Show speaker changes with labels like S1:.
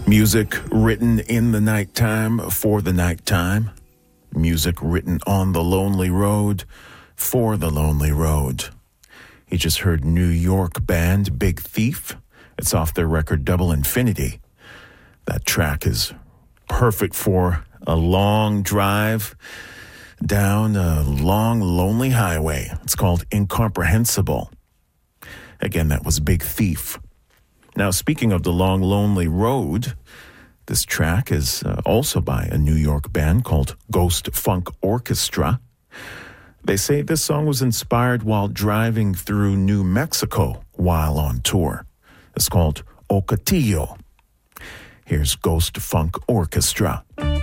S1: Music written in the nighttime for the nighttime. Music written on the lonely road for the lonely road. You just heard New York band Big Thief. It's off their record Double Infinity. That track is perfect for a long drive down a long, lonely highway. It's called Incomprehensible. Again, that was Big Thief. Now, speaking of the long, lonely road, this track is also by a New York band called Ghost Funk Orchestra. They say this song was inspired while driving through New Mexico while on tour. It's called Ocotillo. Here's Ghost Funk Orchestra.